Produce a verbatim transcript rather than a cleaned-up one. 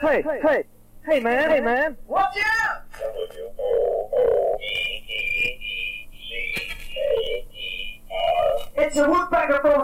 Hey, hey, hey, man, hey, man. Watch out! It's a woodpecker from